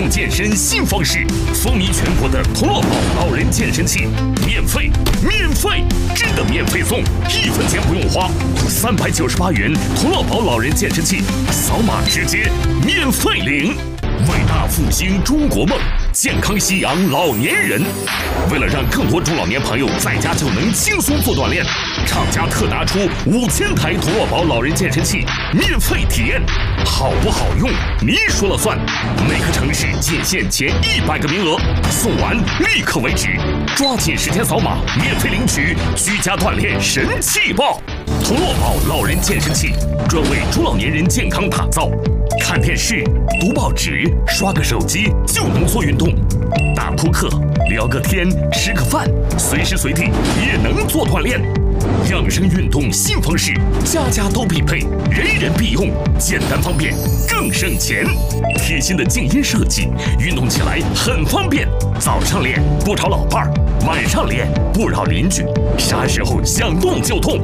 动健身新方式，风靡全国的同乐宝老人健身器，免费，真的免费送，1分钱不用花，398元同乐宝老人健身器，扫码直接免费领。伟大复兴中国梦，健康夕阳老年人。为了让更多中老年朋友在家就能轻松做锻炼，厂家特拿出5000台同乐宝老人健身器免费体验，好不好用你说了算。每个城市仅限前100个名额，送完立刻为止，抓紧时间扫码免费领取居家锻炼神器报。同乐宝老人健身器专为中老年人健康打造，看电视、读报纸、刷个手机就能做运动，打扑克、聊个天、吃个饭，随时随地也能做锻炼。养生运动新方式，家家都必备，人人必用，简单方便，更省钱。贴心的静音设计，运动起来很方便。早上练不吵老伴儿，晚上练不扰邻居，啥时候想动就动。